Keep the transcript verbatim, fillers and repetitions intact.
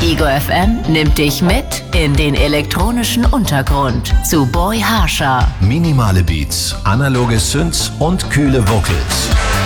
Ego F M nimmt dich mit in den elektronischen Untergrund zu Boy Harsha. Minimale Beats, analoge Synths und kühle Vocals.